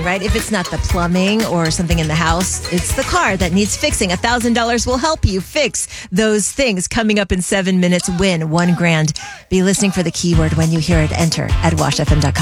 right? If it's not the plumbing or something in the house, it's the car that needs fixing. $1,000 will help you fix those things. Coming up in 7 minutes, win $1,000. Be listening for the keyword when you hear it. Enter at washfm.com.